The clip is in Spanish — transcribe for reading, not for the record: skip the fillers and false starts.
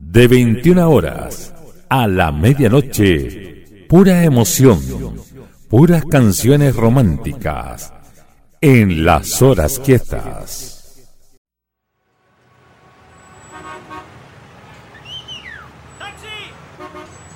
De 21 horas a la medianoche, pura emoción, puras canciones románticas, en las horas quietas.